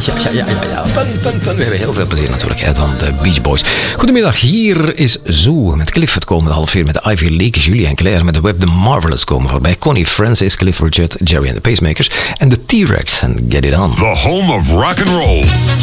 We hebben heel veel plezier natuurlijk van de Beach Boys. Goedemiddag, hier is Zoo met Cliff het komende half uur met de Ivy League, Julie en Claire met de Web The Marvelous komen voorbij. Connie Francis, Cliff Richard, Jerry and the Pacemakers en de T-Rex en Get It On. The home of rock and roll.